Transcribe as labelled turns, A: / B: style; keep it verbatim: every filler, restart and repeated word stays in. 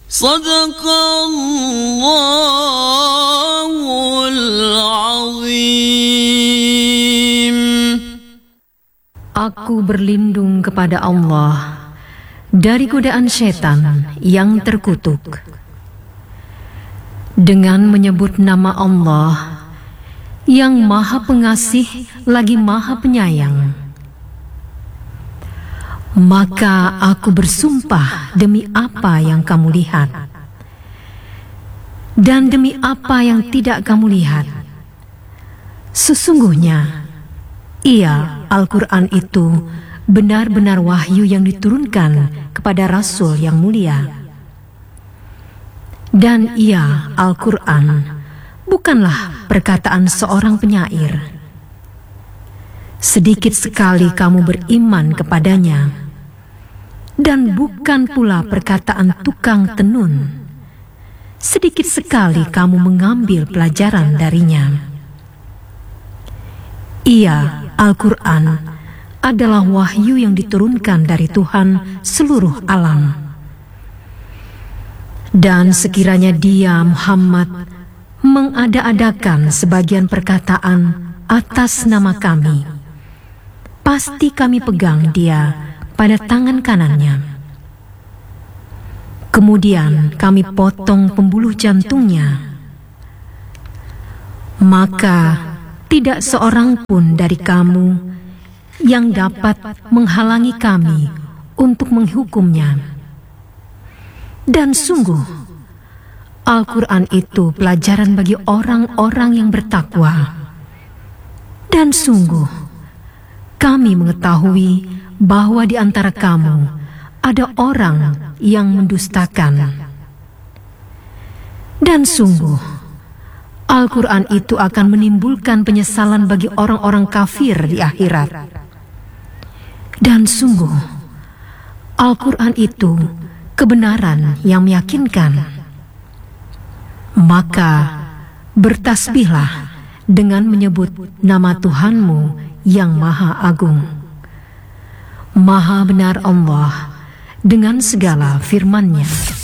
A: Sadaqallahul azim.
B: Aku berlindung kepada Allah dari godaan setan yang terkutuk. Dengan menyebut nama Allah yang Maha Pengasih lagi Maha Penyayang, maka aku bersumpah demi apa yang kamu lihat dan demi apa yang tidak kamu lihat. Sesungguhnya ia, Al-Quran itu, benar-benar wahyu yang diturunkan kepada Rasul yang mulia. Dan ia, Al-Quran, bukanlah perkataan seorang penyair. Sedikit sekali kamu beriman kepadanya, dan bukan pula perkataan tukang tenun. Sedikit sekali kamu mengambil pelajaran darinya. Ia, Al-Quran, adalah wahyu yang diturunkan dari Tuhan seluruh alam. Dan sekiranya dia, Muhammad, mengada-adakan sebagian perkataan atas nama kami, pasti kami pegang dia pada tangan kanannya. Kemudian kami potong pembuluh jantungnya. Maka tidak seorang pun dari kamu yang dapat menghalangi kami untuk menghukumnya. Dan sungguh, Al-Quran itu pelajaran bagi orang-orang yang bertakwa. Dan sungguh, kami mengetahui bahwa di antara kamu ada orang yang mendustakan. Dan sungguh, Al-Quran itu akan menimbulkan penyesalan bagi orang-orang kafir di akhirat. Dan sungguh, Al-Quran itu kebenaran yang meyakinkan. Maka bertasbihlah dengan menyebut nama Tuhanmu yang Maha Agung. Maha benar Allah dengan segala firman-Nya.